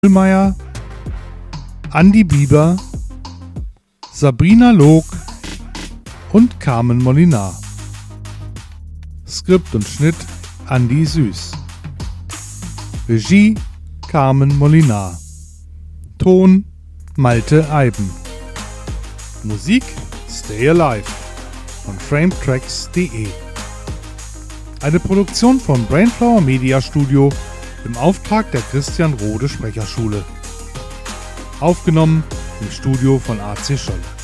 Mühlmeier, Andi Bieber, Sabrina Loog und Carmen Molinar. Skript und Schnitt Andi Süß. Regie Carmen Molinar. Ton Malte Eiben. Musik Stay Alive von frametracks.de. Eine Produktion von Brainflower Media Studio im Auftrag der Christian Rode Sprecherschule. Aufgenommen im Studio von AC Scholle.